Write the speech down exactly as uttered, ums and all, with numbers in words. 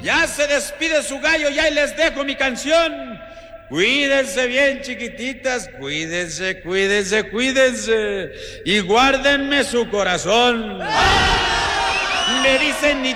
Ya se despide su gallo, ya y les dejo mi canción. Cuídense bien, chiquititas, cuídense, cuídense, cuídense. Y guárdenme su corazón. Me dicen ni